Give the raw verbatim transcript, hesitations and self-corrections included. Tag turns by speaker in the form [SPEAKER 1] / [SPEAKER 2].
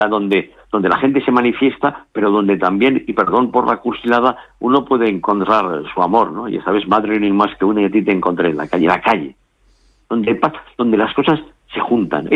[SPEAKER 1] donde, donde la gente se manifiesta, pero donde también, y perdón por la cursilada, uno puede encontrar su amor, ¿no? Ya sabes, madre no hay más que una y a ti te encontré en la calle, la calle, donde, donde las cosas se juntan.